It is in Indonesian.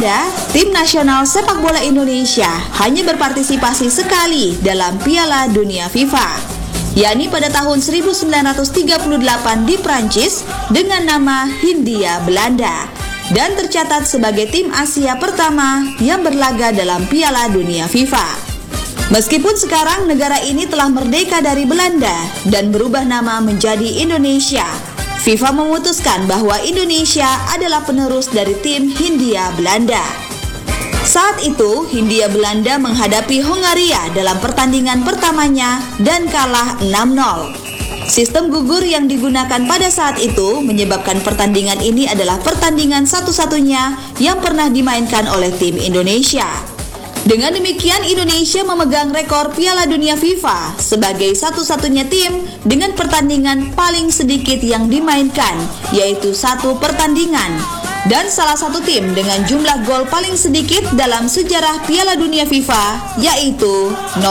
Belanda, tim nasional sepak bola Indonesia hanya berpartisipasi sekali dalam Piala Dunia FIFA, yakni pada tahun 1938 di Prancis dengan nama Hindia Belanda, dan tercatat sebagai tim Asia pertama yang berlaga dalam Piala Dunia FIFA. Meskipun sekarang negara ini telah merdeka dari Belanda dan berubah nama menjadi Indonesia, FIFA memutuskan bahwa Indonesia adalah penerus dari tim Hindia Belanda. Saat itu, Hindia Belanda menghadapi Hongaria dalam pertandingan pertamanya dan kalah 6-0. Sistem gugur yang digunakan pada saat itu menyebabkan pertandingan ini adalah pertandingan satu-satunya yang pernah dimainkan oleh tim Indonesia. Dengan demikian, Indonesia memegang rekor Piala Dunia FIFA sebagai satu-satunya tim dengan pertandingan paling sedikit yang dimainkan, yaitu 1 pertandingan, dan salah satu tim dengan jumlah gol paling sedikit dalam sejarah Piala Dunia FIFA, yaitu